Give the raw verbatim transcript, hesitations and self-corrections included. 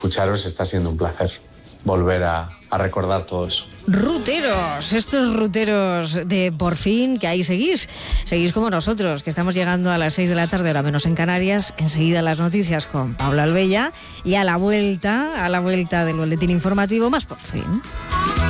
Escucharos está siendo un placer volver a, a recordar todo eso. Ruteros, estos ruteros de Por Fin, que ahí seguís, seguís como nosotros, que estamos llegando a las seis de la tarde, ahora menos en Canarias. Enseguida las noticias con Pablo Albella y a la vuelta, a la vuelta del boletín informativo, más Por Fin.